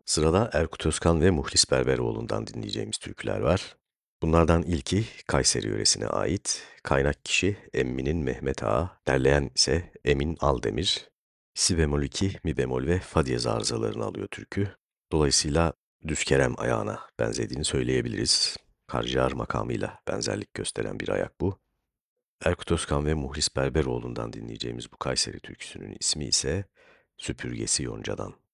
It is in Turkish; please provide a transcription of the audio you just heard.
Sırada Erkut Özkan ve Muhlis Berberoğlu'ndan dinleyeceğimiz türküler var. Bunlardan ilki Kayseri yöresine ait. Kaynak kişi Emmi'nin Mehmet Ağa, derleyen ise Emin Aldemir. Si bemol 2, mi bemol ve fa diyez arızalarını alıyor türkü. Dolayısıyla düz kerem ayağına benzediğini söyleyebiliriz. Karciğer makamıyla benzerlik gösteren bir ayak bu. Erkut Özkan ve Muhlis Berberoğlu'ndan dinleyeceğimiz bu Kayseri türküsünün ismi ise Süpürgesi Yonca'dan.